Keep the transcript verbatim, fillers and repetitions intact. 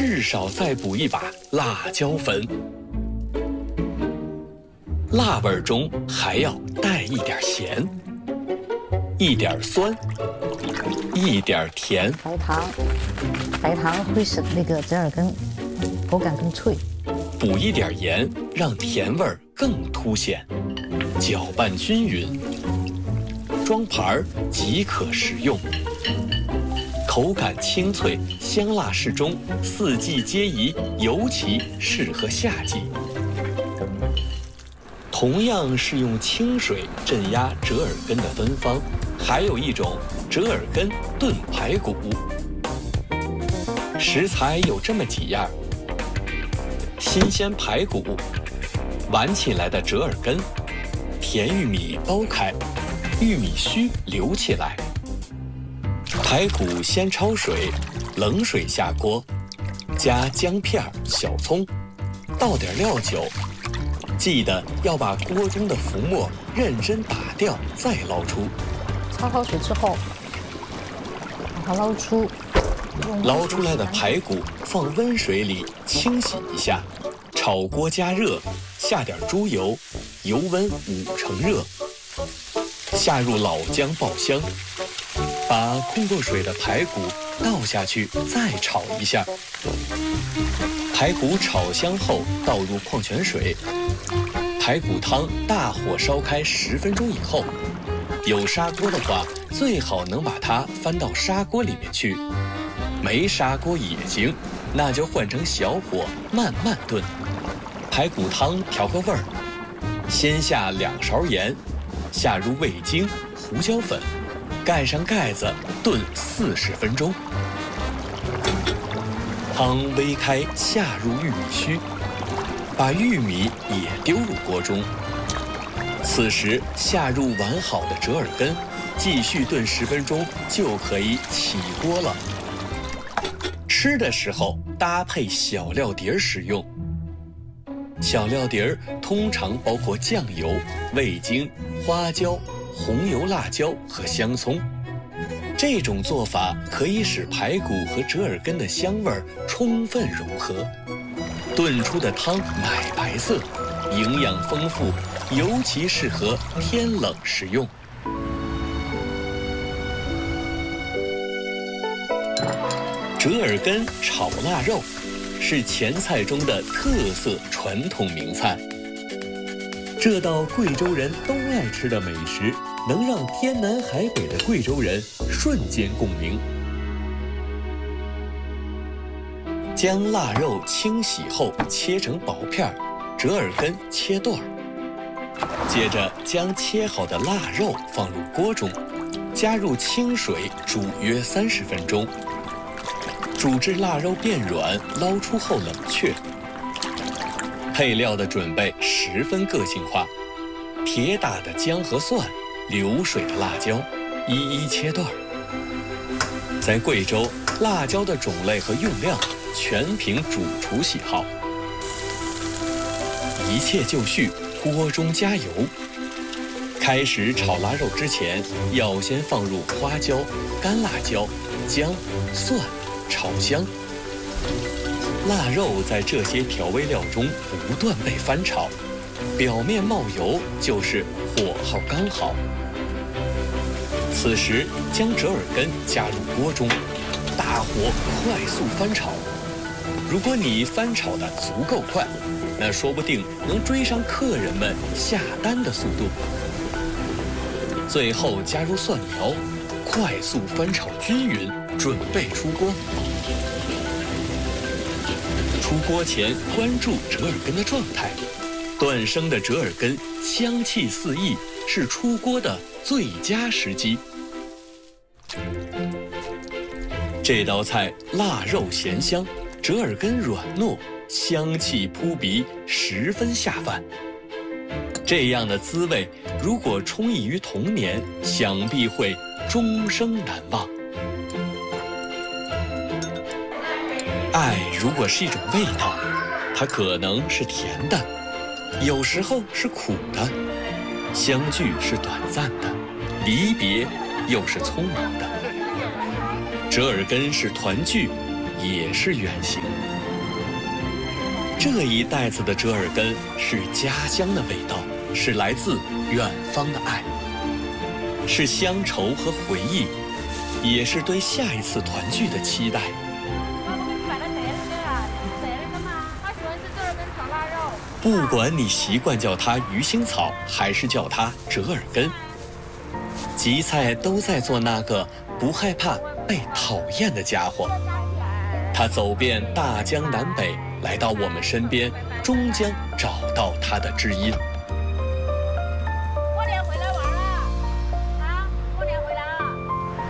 至少再补一把辣椒粉。辣味中还要带一点咸，一点酸，一点甜。 白糖，白糖会使那个折耳根口感更脆。 补一点盐，让甜味更凸显。搅拌均匀，装盘儿即可食用。口感清脆，香辣适中，四季皆宜，尤其适合夏季。同样是用清水镇压折耳根的芬芳，还有一种折耳根炖排骨。食材有这么几样：新鲜排骨，挽起来的折耳根，甜玉米剥开，玉米须留起来。排骨先焯水，冷水下锅，加姜片、小葱，倒点料酒。记得要把锅中的浮沫认真打掉，再捞出。 焯好水之后，把它捞出。 捞出来的排骨放温水里清洗一下，炒锅加热，下点猪油，油温五成热，下入老姜爆香，把控过水的排骨倒下去，再炒一下。排骨炒香后倒入矿泉水，排骨汤大火烧开十分钟以后，有砂锅的话，最好能把它翻到砂锅里面去。没砂锅也行，那就换成小火慢慢炖。排骨汤调个味儿，先下两勺盐，下入味精、胡椒粉，盖上盖子炖四十分钟。汤煨开，下入玉米须，把玉米也丢入锅中。此时下入完好的折耳根，继续炖十分钟就可以起锅了。吃的时候搭配小料碟食用。小料碟通常包括酱油、味精、花椒、红油、辣椒和香葱。这种做法可以使排骨和折耳根的香味充分融合，炖出的汤奶白色，营养丰富，尤其适合天冷食用。折耳根炒腊肉是前菜中的特色传统名菜。这道贵州人都爱吃的美食，能让天南海北的贵州人瞬间共鸣。将腊肉清洗后切成薄片，折耳根切段。接着将切好的腊肉放入锅中，加入清水煮约三十分钟。煮至腊肉变软，捞出后冷却。配料的准备十分个性化，铁打的姜和蒜，流水的辣椒，一一切段。在贵州，辣椒的种类和用量全凭主厨喜好。一切就绪，锅中加油。开始炒腊肉之前，要先放入花椒、干辣椒、姜、蒜。炒香，腊肉在这些调味料中不断被翻炒，表面冒油就是火候刚好。此时将折耳根加入锅中，大火快速翻炒。如果你翻炒的足够快，那说不定能追上客人们下单的速度。最后加入蒜苗，快速翻炒均匀，准备出锅。出锅前关注折耳根的状态，断生的折耳根香气四溢，是出锅的最佳时机。这道菜腊肉咸香，折耳根软糯，香气扑鼻，十分下饭。这样的滋味，如果充溢于童年，想必会终生难忘。爱如果是一种味道，它可能是甜的，有时候是苦的，相聚是短暂的，离别又是匆忙的。折耳根是团聚， 也是圆形。这一袋子的折耳根是家乡的味道，是来自远方的爱，是乡愁和回忆，也是对下一次团聚的期待。不管你习惯叫它鱼腥草，还是叫它折耳根，吉菜都在做那个不害怕被讨厌的家伙。他走遍大江南北，来到我们身边，终将找到他的知音。